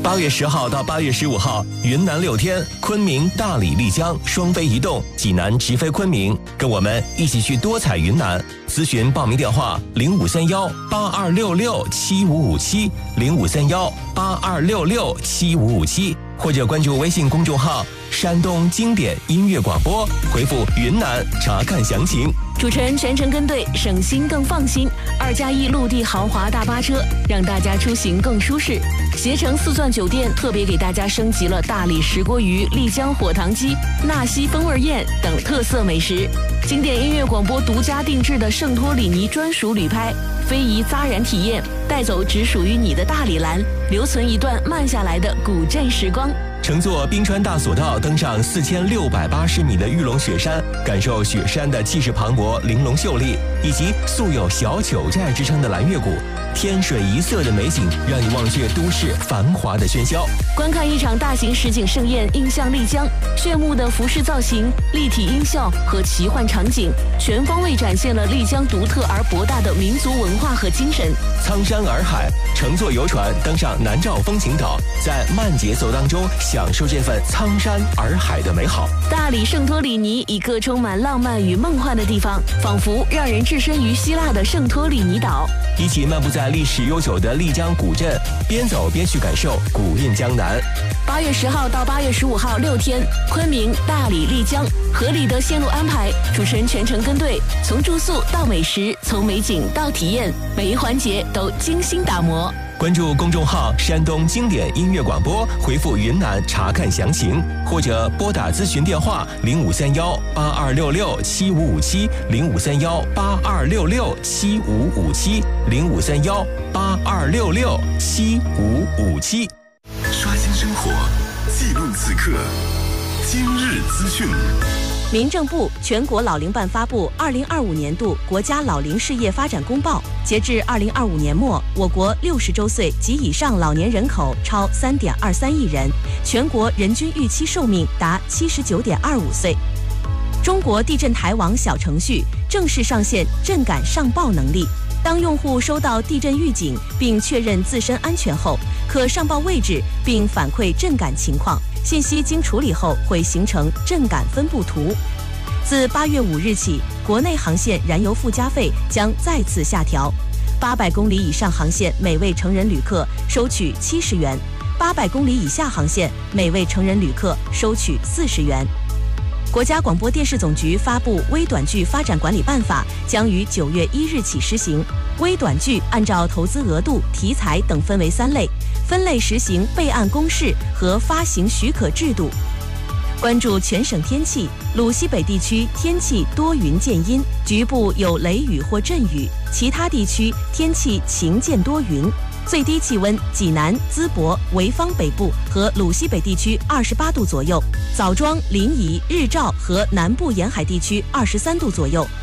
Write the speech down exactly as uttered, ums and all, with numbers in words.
八月十号到八月十五号，云南六天，昆明、大理、丽江双飞移动，济南直飞昆明，跟我们一起去多彩云南。咨询报名电话：零五三幺八二六六七五五七，零五三幺八二六六七五五七，或者关注微信公众号“山东经典音乐广播”，回复“云南”查看详情。 主持人全程跟队，省心更放心。二加一陆地豪华大巴车，让大家出行更舒适。携程四钻酒店特别给大家升级了大理石锅鱼、丽江火塘鸡、纳西风味宴等特色美食。经典音乐广播独家定制的圣托里尼专属旅拍，非遗扎染体验，带走只属于你的大理蓝，留存一段慢下来的古镇时光。 乘坐冰川大索道登上四千六百八十米的玉龙雪山，感受雪山的气势磅礴、玲珑秀丽，以及素有小九寨之称的蓝月谷，天水一色的美景让你忘却都市繁华的喧嚣。 观看一场大型实景盛宴，映向丽江，炫目的服饰造型、立体音效和奇幻场景，全方位展现了丽江独特而博大的民族文化和精神。 苍山洱海，乘坐游船登上南诏风情岛，在慢节奏当中享受这份苍山洱海的美好。 大理圣托里尼，一个充满浪漫与梦幻的地方，仿佛让人置身于希腊的圣托里尼岛。 一起漫步在历史悠久的丽江古镇，边走边去感受古韵江南。 八月十号到八月十五号六天，昆明、大理、丽江，合理的线路安排，主持人全程跟队，从住宿到美食，从美景到体验，每一环节都精心打磨。 关注公众号“山东经典音乐广播”，回复“云南”查看详情，或者拨打咨询电话零五三幺八二六六七五五七，零五三幺八二六六七五五七，零五三幺八二六六七五五七。 刷新生活，记录此刻，今日资讯。 民政部、全国老龄办发布二零二五年度国家老龄事业发展公报，截至二零二五年末，我国六十周岁及以上老年人口超三点二三亿人，全国人均预期寿命达七十九点二五岁。中国地震台网小程序正式上线震感上报能力。当用户收到地震预警并确认自身安全后，可上报位置并反馈震感情况，信息经处理后会形成震感分布图。自八月五日起，国内航线燃油附加费将再次下调，八百公里以上航线每位成人旅客收取七十元，八百公里以下航线每位成人旅客收取四十元。国家广播电视总局发布《微短剧发展管理办法》，将于九月一日起施行。微短剧按照投资额度、题材等分为三类，分类实行备案公示和发行许可制度。关注全省天气，鲁西北地区天气多云见阴，局部有雷雨或阵雨，其他地区天气晴见多云。最低气温，济南、淄博、潍坊北部和鲁西北地区二十八度左右，枣庄、临沂、日照和南部沿海地区二十三度左右。